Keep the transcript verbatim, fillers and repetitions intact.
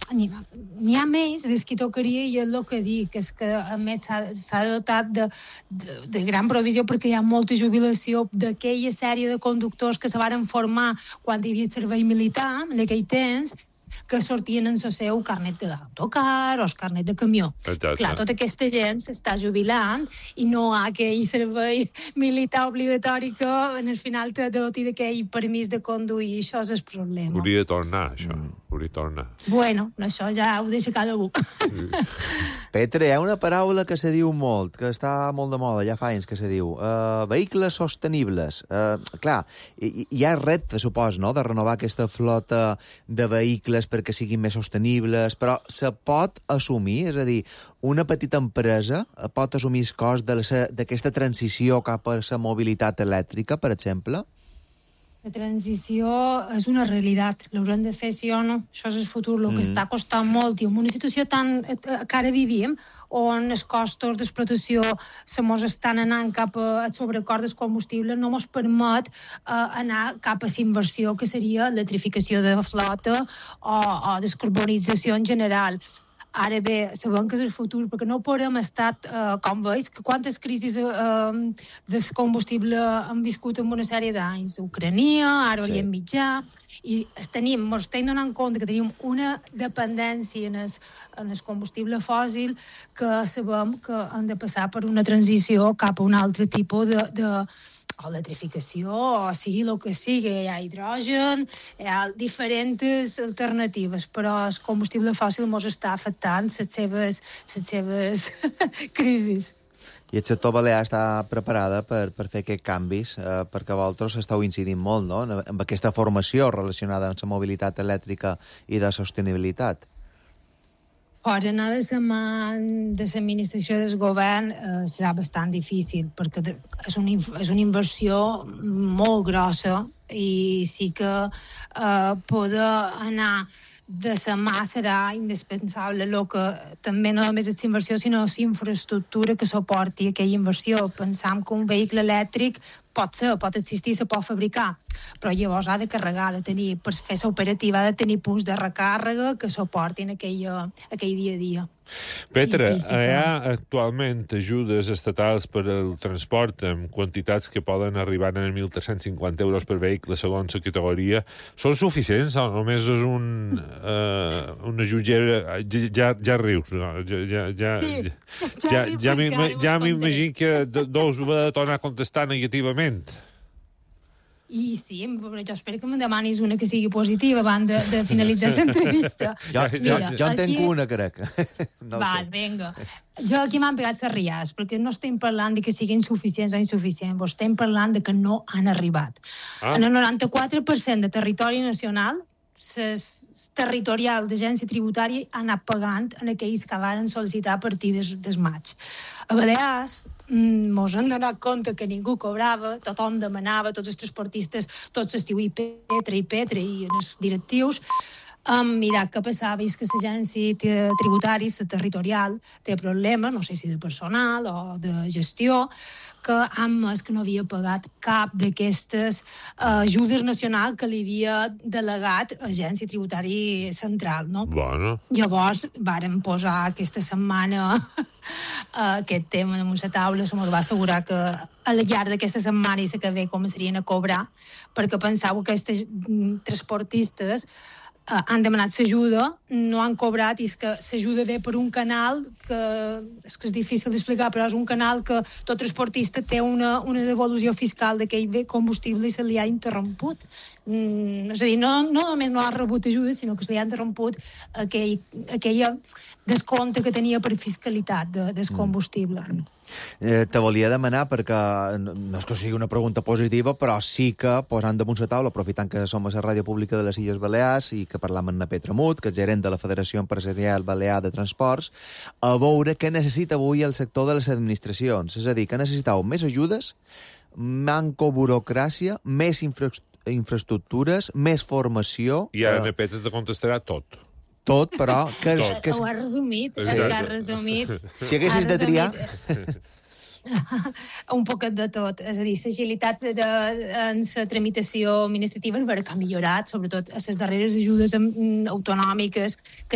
n'hi ha més des que tocaria, i és el que dic, que és que a més s'ha dotat de, de, de gran provisió, perquè hi ha molta jubilació d'aquella sèrie de conductors que se varen formar quan hi havia servei militar, en aquell temps, que sortien en el seu carnet d'autocar o el carnet de camió. Exacte. Clar, tota aquesta gent s'està jubilant i no ha aquell servei militar obligatori que en el final te doti d'aquell permís de conduir. Això és el problema. Hauria de tornar, això. Mm. Hauria de tornar. Bueno, això ja ho deixa cada un. Petre, hi ha una paraula que se diu molt, que està molt de moda, ja fa anys que se diu. Uh, vehicles sostenibles. Uh, clar, hi, hi ha repte, supos, no?, de renovar aquesta flota de vehicles perquè siguin més sostenibles, però se pot assumir, és a dir, una petita empresa pot assumir el cost d'aquesta transició cap a la mobilitat elèctrica, per exemple? La transició és una realitat, l'haurem de fer sí o no, això és el futur, el que mm. està costant molt, i en una situació tan que ara vivim, on els costos d'explotació se mos estan anant cap al sobrecost del combustible, no mos permet eh, anar cap a la inversió que seria l'electrificació de la flota o, o descarbonització en general. Ara bé, sabem que és el futur, perquè no podem estar, eh, com veus, que quantes crisis eh, de combustible han viscut en una sèrie d'anys. Ucrania, ara sí. Orient Mitjà, i tenim, ens estem donant compte que tenim una dependència en el, en el combustible fòssil que sabem que han de passar per una transició cap a un altre tipus de... de o electrificació, o sigui el que sigui, hi ha hidrogen, hi ha diferents alternatives, però el combustible fòssil ens està afectant les seves, les seves crisis. I el sector balear està preparada per, per fer aquests canvis, eh, perquè vosaltres esteu incidint molt, no?, amb aquesta formació relacionada amb la mobilitat elèctrica i de sostenibilitat. Per anar de la mà de l'administració del govern eh, serà bastant difícil, perquè de, és, un, és una inversió molt grossa i sí que eh, poder anar de la mà serà indispensable, el que també no només és l'inversió, sinó la infraestructura que suporti aquella inversió. Pensam que un vehicle elèctric pot ser, pot existir, se pot fabricar, però llavors ha de carregar, ha de tenir, per fer la operativa, ha de tenir punts de recàrrega que suportin aquell, aquell dia a dia. Petre, hi ha actualment ajudes estatals per al transport amb quantitats que poden arribar a mil tres-cents cinquanta euros per vehicle segons la categoria. Són suficients o només és un, uh, una jutgera? Ja, ja rius, no? Ja, ja, ja, sí, ja, ja, ja, ja m'imagino que deus haver de tornar a contestar negativament. I sí, però jo espero que me demanis una que sigui positiva abans de, de finalitzar l'entrevista. Jo, jo, jo en tenc una, crec. No Val, vinga. Jo aquí m'han pegat les riades, perquè no estem parlant de que siguin suficients o insuficients, estem parlant de que no han arribat. Ah. En el noranta-quatre per cent de territori nacional, ses territorial d'agència tributària ha anat pagant en aquells que van sol·licitar a partir des, des maig. A Balears mos hem donat compte que ningú cobrava, tothom demanava, tots els transportistes, tots estiu i Petre i Petre i els directius, hem mirat què passava i que l'agència tributària, la territorial, té problema, no sé si de personal o de gestió, que han més que no havia pagat cap d'aquestes uh, ajudes nacionals que li havia delegat l'agència tributària central, no? Bueno. Llavors, vàrem posar aquesta setmana aquest tema damunt la taula, se'm va assegurar que a la llarg d'aquesta setmana i la que ve començarien a cobrar, perquè pensava que aquests transportistes Uh, han demanat l'ajuda, no han cobrat, i és que l'ajuda ve per un canal que és que és difícil d'explicar, però és un canal que tot transportista té una, una devolució fiscal d'aquell combustible i se li ha interromput. Mm, és a dir, no, no només no ha rebut ajuda, sinó que se li ha interromput aquell, aquella descompte que tenia per fiscalitat de, del combustible. Mm. Eh, te volia demanar, perquè no és que sigui una pregunta positiva, però sí que, posant damunt la taula, aprofitant que som a la ràdio pública de les Illes Balears i que parlam amb na Petra Mut, que és gerent de la Federació Empresarial Balear de Transports, a veure què necessita avui el sector de les administracions. És a dir, que necessiteu més ajudes, manco burocràcia, més infra infraestructures, més formació... I ara na Petra te contestarà tot. Tot, però... Que, que, que... Ho has resumit, està resumit. Si haguessis de triar... Un poquet de tot. És a dir, l'agilitat de, de, en la tramitació administrativa és vera que ha millorat, sobretot a les darreres ajudes autonòmiques que